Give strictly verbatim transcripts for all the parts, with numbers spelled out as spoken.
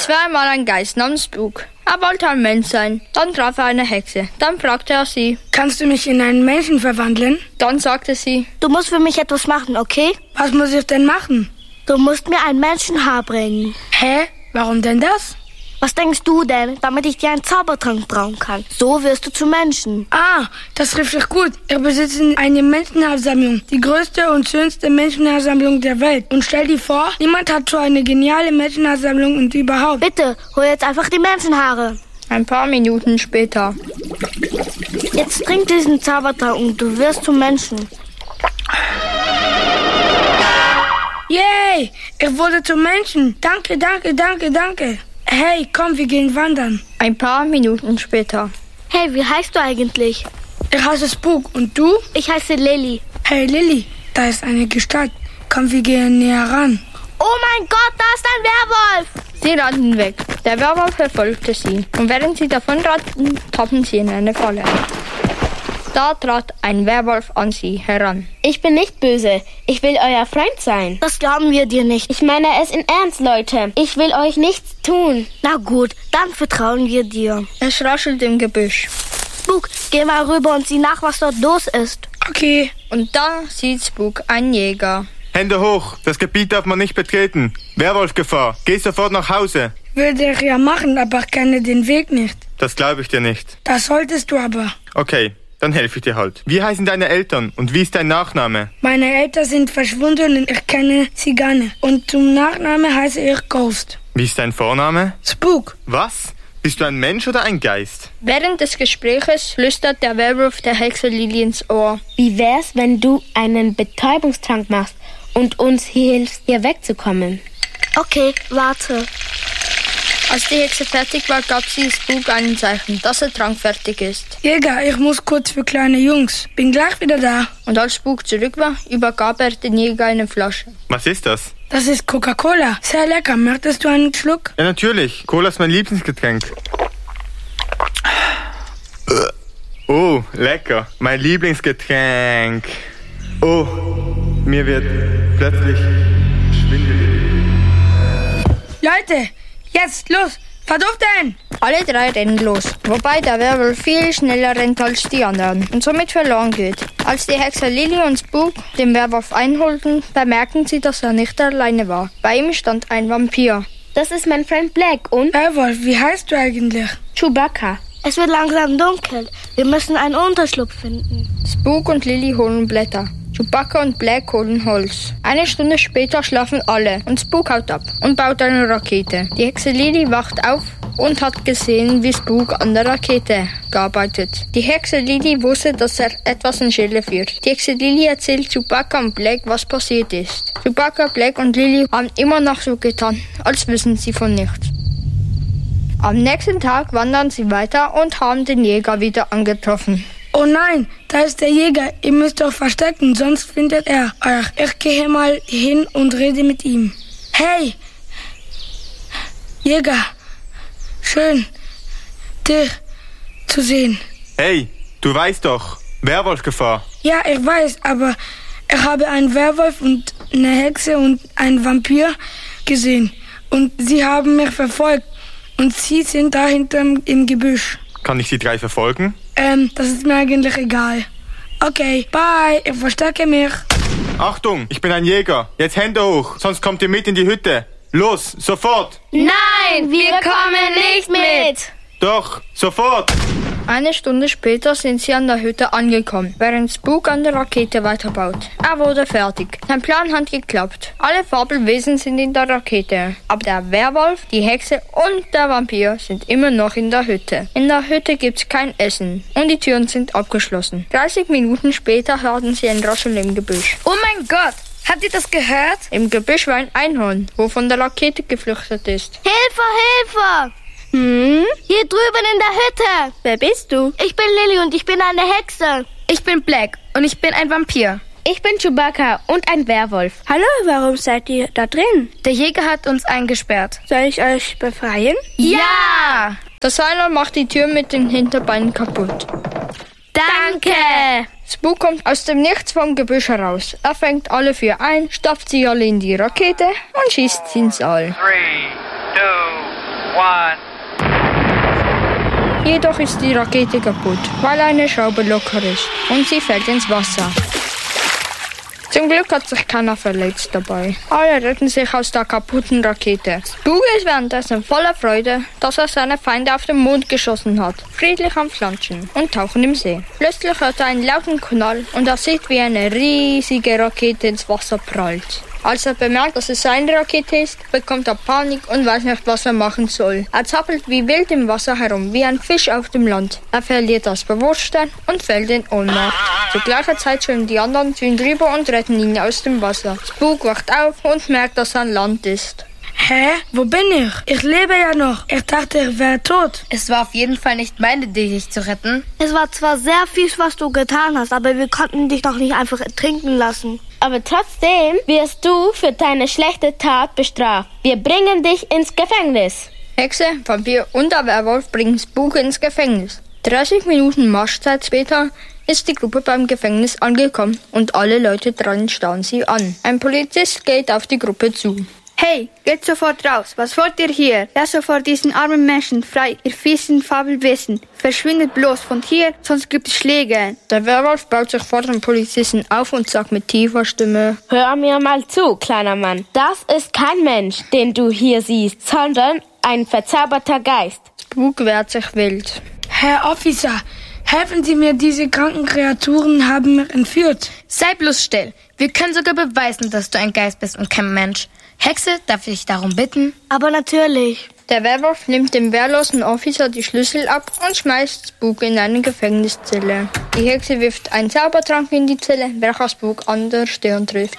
war einmal ein Geist namens Spuk. Er wollte ein Mensch sein. Dann traf er eine Hexe. Dann fragte er sie: Kannst du mich in einen Menschen verwandeln? Dann sagte sie: Du musst für mich etwas machen, okay? Was muss ich denn machen? Du musst mir ein Menschenhaar bringen. Hä? Warum denn das? Was denkst du denn, damit ich dir einen Zaubertrank brauen kann? So wirst du zu Menschen. Ah, das trifft sich gut. Ich besitze eine Menschenhaarsammlung. Die größte und schönste Menschenhaarsammlung der Welt. Und stell dir vor, niemand hat so eine geniale Menschenhaarsammlung und überhaupt. Bitte, hol jetzt einfach die Menschenhaare. Ein paar Minuten später. Jetzt trink diesen Zaubertrank und du wirst zum Menschen. Yay! Ich wurde zum Menschen. Danke, danke, danke, danke. Hey, komm, wir gehen wandern. Ein paar Minuten später. Hey, wie heißt du eigentlich? Ich heiße Spuk. Und du? Ich heiße Lilly. Hey, Lilly, da ist eine Gestalt. Komm, wir gehen näher ran. Oh mein Gott, da ist ein Werwolf! Sie rannten weg. Der Werwolf verfolgte sie. Und während sie davonrannten, tappten sie in eine Falle. Da trat ein Werwolf an sie heran. Ich bin nicht böse. Ich will euer Freund sein. Das glauben wir dir nicht. Ich meine es in Ernst, Leute. Ich will euch nichts tun. Na gut, dann vertrauen wir dir. Es raschelt im Gebüsch. Spuk, geh mal rüber und sieh nach, was dort los ist. Okay. Und da sieht Spuk einen Jäger. Hände hoch, das Gebiet darf man nicht betreten. Werwolfgefahr, geh sofort nach Hause. Würde ich ja machen, aber ich kenne den Weg nicht. Das glaube ich dir nicht. Das solltest du aber. Okay, dann helfe ich dir halt. Wie heißen deine Eltern und wie ist dein Nachname? Meine Eltern sind verschwunden und ich kenne sie gar nicht. Und zum Nachname heiße ich Ghost. Wie ist dein Vorname? Spuk. Was? Bist du ein Mensch oder ein Geist? Während des Gespräches flüstert der Werwolf der Hexe Lilly ins Ohr. Wie wär's, wenn du einen Betäubungstrank machst und uns hilfst, hier wegzukommen? Okay, warte. Als die Hexe fertig war, gab sie Spuk ein Zeichen, dass der Trank fertig ist. Jäger, ich muss kurz für kleine Jungs. Bin gleich wieder da. Und als Spuk zurück war, übergab er den Jäger eine Flasche. Was ist das? Das ist Coca-Cola. Sehr lecker. Möchtest du einen Schluck? Ja, natürlich. Cola ist mein Lieblingsgetränk. Oh, lecker. Mein Lieblingsgetränk. Oh, mir wird plötzlich schwindelig. Leute, jetzt los. Verduften! Alle drei rennen los, wobei der Werwolf viel schneller rennt als die anderen und somit verloren geht. Als die Hexe Lilly und Spuk den Werwolf einholten, bemerkten sie, dass er nicht alleine war. Bei ihm stand ein Vampir. Das ist mein Freund Black und Werwolf, wie heißt du eigentlich? Chewbacca. Es wird langsam dunkel. Wir müssen einen Unterschlupf finden. Spuk und Lilly holen Blätter. Chewbacca und Black holen Holz. Eine Stunde später schlafen alle und Spuk haut ab und baut eine Rakete. Die Hexe Lilly wacht auf und hat gesehen, wie Spuk an der Rakete gearbeitet. Die Hexe Lilly wusste, dass er etwas in Schilde führt. Die Hexe Lilly erzählt Chewbacca und Black, was passiert ist. Chewbacca, Black und Lilly haben immer noch so getan, als wissen sie von nichts. Am nächsten Tag wandern sie weiter und haben den Jäger wieder angetroffen. Oh nein, da ist der Jäger. Ihr müsst euch verstecken, sonst findet er euch. Ich gehe mal hin und rede mit ihm. Hey, Jäger, schön, dich zu sehen. Hey, du weißt doch, Werwolfgefahr. Ja, ich weiß, aber ich habe einen Werwolf und eine Hexe und einen Vampir gesehen. Und sie haben mich verfolgt. Und sie sind da hinterm im Gebüsch. Kann ich die drei verfolgen? Ähm, das ist mir eigentlich egal. Okay, bye, ich verstecke mich. Achtung, ich bin ein Jäger. Jetzt Hände hoch, sonst kommt ihr mit in die Hütte. Los, sofort. Nein, wir kommen nicht mit. Doch, sofort. Eine Stunde später sind sie an der Hütte angekommen, während Spuk an der Rakete weiterbaut. Er wurde fertig. Sein Plan hat geklappt. Alle Fabelwesen sind in der Rakete. Aber der Werwolf, die Hexe und der Vampir sind immer noch in der Hütte. In der Hütte gibt's kein Essen und die Türen sind abgeschlossen. dreißig Minuten später hörten sie ein Rascheln im Gebüsch. Oh mein Gott, habt ihr das gehört? Im Gebüsch war ein Einhorn, wo von der Rakete geflüchtet ist. Hilfe, Hilfe! Hm? Hier drüben in der Hütte. Wer bist du? Ich bin Lilly und ich bin eine Hexe. Ich bin Black und ich bin ein Vampir. Ich bin Chewbacca und ein Werwolf. Hallo, warum seid ihr da drin? Der Jäger hat uns eingesperrt. Soll ich euch befreien? Ja! Das Einhorn macht die Tür mit den Hinterbeinen kaputt. Danke! Spuk kommt aus dem Nichts vom Gebüsch heraus. Er fängt alle vier ein, stopft sie alle in die Rakete und schießt sie ins All. Three, two, one. Jedoch ist die Rakete kaputt, weil eine Schraube locker ist und sie fällt ins Wasser. Zum Glück hat sich keiner verletzt dabei. Alle retten sich aus der kaputten Rakete. Spooky ist währenddessen voller Freude, dass er seine Feinde auf den Mond geschossen hat, friedlich am Flanschen und tauchen im See. Plötzlich hört er einen lauten Knall und er sieht, wie eine riesige Rakete ins Wasser prallt. Als er bemerkt, dass es seine Rakete ist, bekommt er Panik und weiß nicht, was er machen soll. Er zappelt wie wild im Wasser herum, wie ein Fisch auf dem Land. Er verliert das Bewusstsein und fällt in Ohnmacht. Zur gleichen Zeit schwimmen die anderen zu ihm drüber und retten ihn aus dem Wasser. Spook wacht auf und merkt, dass er an Land ist. Hä? Wo bin ich? Ich lebe ja noch. Ich dachte, ich wäre tot. Es war auf jeden Fall nicht meine Idee, dich zu retten. Es war zwar sehr fies, was du getan hast, aber wir konnten dich doch nicht einfach ertrinken lassen. Aber trotzdem wirst du für deine schlechte Tat bestraft. Wir bringen dich ins Gefängnis. Hexe, Vampir und der Werwolf bringen Spook ins Gefängnis. dreißig Minuten Marschzeit später ist die Gruppe beim Gefängnis angekommen und alle Leute dran starren sie an. Ein Polizist geht auf die Gruppe zu. Hey, geht sofort raus. Was wollt ihr hier? Lasst sofort diesen armen Menschen frei, ihr fiesen Fabelwesen. Verschwindet bloß von hier, sonst gibt es Schläge. Der Werwolf baut sich vor dem Polizisten auf und sagt mit tiefer Stimme: Hör mir mal zu, kleiner Mann. Das ist kein Mensch, den du hier siehst, sondern ein verzauberter Geist. Spook wehrt sich wild. Herr Officer, helfen Sie mir, diese kranken Kreaturen haben mich entführt. Sei bloß still. Wir können sogar beweisen, dass du ein Geist bist und kein Mensch. Hexe, darf ich dich darum bitten? Aber natürlich. Der Werwolf nimmt dem wehrlosen Officer die Schlüssel ab und schmeißt Spook in eine Gefängniszelle. Die Hexe wirft einen Zaubertrank in die Zelle, welcher Spook an der Stirn trifft.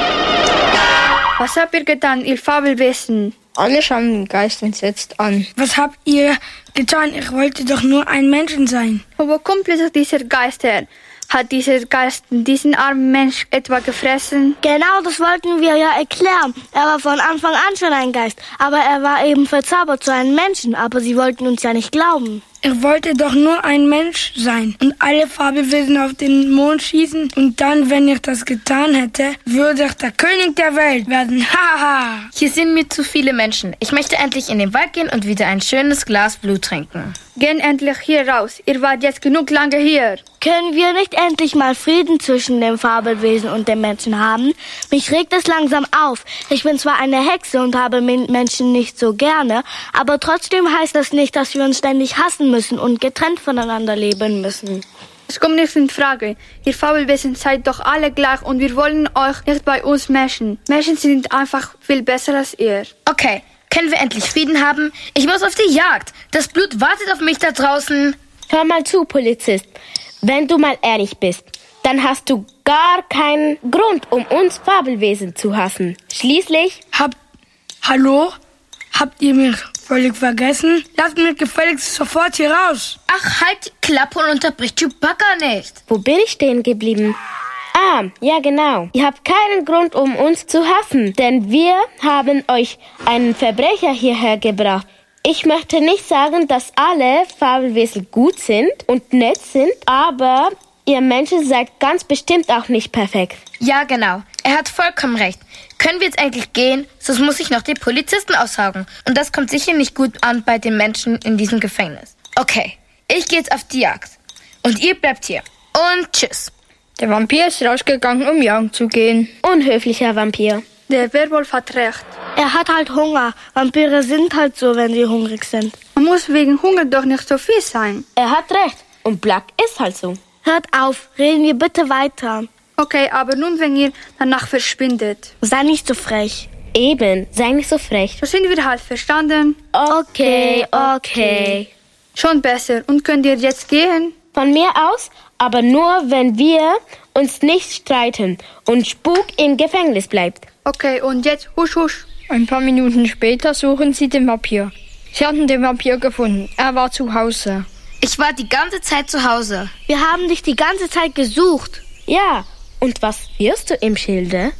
Was habt ihr getan, ihr Fabelwesen? Alle schauen den Geist entsetzt an. Was habt ihr getan? Ich wollte doch nur ein Menschen sein. Wo kommt plötzlich dieser Geist her? Hat dieser Geist diesen armen Mensch etwa gefressen? Genau, das wollten wir ja erklären. Er war von Anfang an schon ein Geist, aber er war eben verzaubert zu einem Menschen, aber sie wollten uns ja nicht glauben. Ich wollte doch nur ein Mensch sein und alle Fabelwesen auf den Mond schießen und dann, wenn ich das getan hätte, würde ich der König der Welt werden. Haha! Hier sind mir zu viele Menschen. Ich möchte endlich in den Wald gehen und wieder ein schönes Glas Blut trinken. Gehen endlich hier raus. Ihr wart jetzt genug lange hier. Können wir nicht endlich mal Frieden zwischen dem Fabelwesen und dem Menschen haben? Mich regt es langsam auf. Ich bin zwar eine Hexe und habe Menschen nicht so gerne, aber trotzdem heißt das nicht, dass wir uns ständig hassen müssen und getrennt voneinander leben müssen. Es kommt nicht in Frage. Ihr Fabelwesen seid doch alle gleich und wir wollen euch nicht bei uns Menschen. Menschen sind einfach viel besser als ihr. Okay, können wir endlich Frieden haben? Ich muss auf die Jagd. Das Blut wartet auf mich da draußen. Hör mal zu, Polizist. Wenn du mal ehrlich bist, dann hast du gar keinen Grund, um uns Fabelwesen zu hassen. Schließlich... Hab... Hallo? Habt ihr mich völlig vergessen? Lasst mich gefälligst sofort hier raus. Ach, halt die Klappe und unterbrich Chewbacca nicht. Wo bin ich stehen geblieben? Ah, ja genau. Ihr habt keinen Grund, um uns zu hassen, denn wir haben euch einen Verbrecher hierher gebracht. Ich möchte nicht sagen, dass alle Fabelwesen gut sind und nett sind, aber ihr Menschen seid ganz bestimmt auch nicht perfekt. Ja, genau. Er hat vollkommen recht. Können wir jetzt eigentlich gehen? Sonst muss ich noch die Polizisten aussaugen. Und das kommt sicher nicht gut an bei den Menschen in diesem Gefängnis. Okay, ich gehe jetzt auf die Jagd. Und ihr bleibt hier. Und tschüss. Der Vampir ist rausgegangen, um jagen zu gehen. Unhöflicher Vampir. Der Werwolf hat recht. Er hat halt Hunger. Vampire sind halt so, wenn sie hungrig sind. Man muss wegen Hunger doch nicht so viel sein. Er hat recht. Und Black ist halt so. Hört auf, reden wir bitte weiter. Okay, aber nun, wenn ihr danach verschwindet. Sei nicht so frech. Eben, sei nicht so frech. So sind wir halt verstanden. Okay, okay. Schon besser. Und könnt ihr jetzt gehen? Von mir aus, aber nur, wenn wir uns nicht streiten und Spuk im Gefängnis bleibt. Okay, und jetzt husch husch. Ein paar Minuten später suchen sie den Vampir. Sie hatten den Vampir gefunden. Er war zu Hause. Ich war die ganze Zeit zu Hause. Wir haben dich die ganze Zeit gesucht. Ja, und was wirst du im Schilde?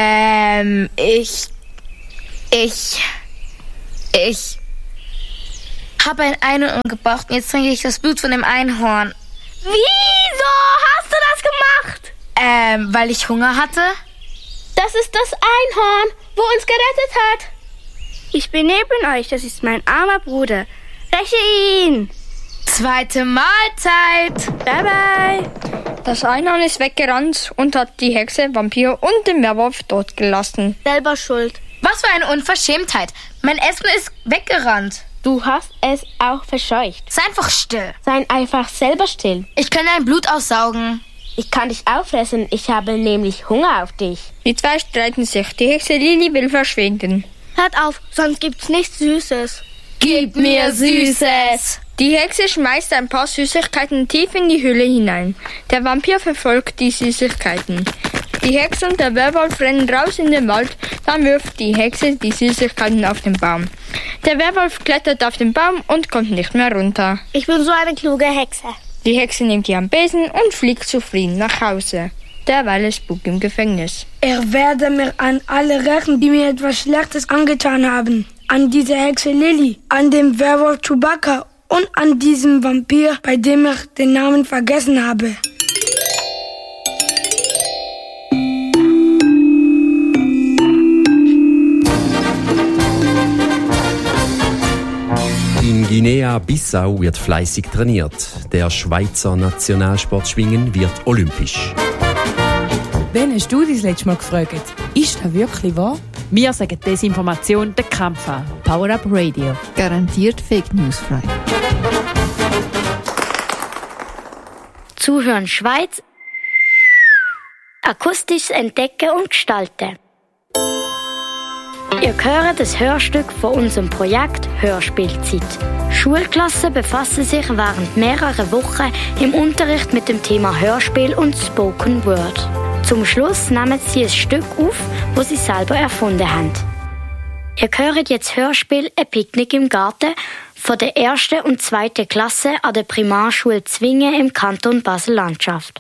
Ähm, ich... Ich... Ich... habe ein Einhorn umgebracht und jetzt trinke ich das Blut von dem Einhorn. Wieso hast du das gemacht? Ähm, weil ich Hunger hatte. Das ist das Einhorn, wo uns gerettet hat. Ich bin neben euch, das ist mein armer Bruder. Räche ihn! Zweite Mahlzeit! Bye bye! Das Einhorn ist weggerannt und hat die Hexe, Vampir und den Werwolf dort gelassen. Selber schuld. Was für eine Unverschämtheit. Mein Essen ist weggerannt. Du hast es auch verscheucht. Sei einfach still. Sei einfach selber still. Ich kann dein Blut aussaugen. Ich kann dich auffressen, ich habe nämlich Hunger auf dich. Die zwei streiten sich. Die Hexe Lili will verschwinden. Hört auf, sonst gibt's nichts Süßes. Gib mir Süßes. Die Hexe schmeißt ein paar Süßigkeiten tief in die Hülle hinein. Der Vampir verfolgt die Süßigkeiten. Die Hexe und der Werwolf rennen raus in den Wald, dann wirft die Hexe die Süßigkeiten auf den Baum. Der Werwolf klettert auf den Baum und kommt nicht mehr runter. Ich bin so eine kluge Hexe. Die Hexe nimmt ihren Besen und fliegt zufrieden nach Hause. Derweil ist Spuk im Gefängnis. Er werde mir an alle rächen, die mir etwas Schlechtes angetan haben. An diese Hexe Lili, an den Werwolf Chewbacca und an diesem Vampir, bei dem ich den Namen vergessen habe. In Guinea-Bissau wird fleißig trainiert. Der Schweizer Nationalsportschwingen wird olympisch. Wann hast du dich das letzte Mal gefragt? Ist das wirklich wahr? Wir sagen Desinformation den Kampf an. Power Up Radio. Garantiert Fake News frei. Zuhören Schweiz. Akustisch entdecken und gestalten. Ihr hört das Hörstück von unserem Projekt Hörspielzeit. Schulklassen befassen sich während mehrerer Wochen im Unterricht mit dem Thema Hörspiel und Spoken Word. Zum Schluss nehmen sie ein Stück auf, das sie selber erfunden haben. Ihr hört jetzt Hörspiel «Ein Picknick im Garten» von der ersten und zweiten Klasse an der Primarschule Zwingen im Kanton Basel-Landschaft.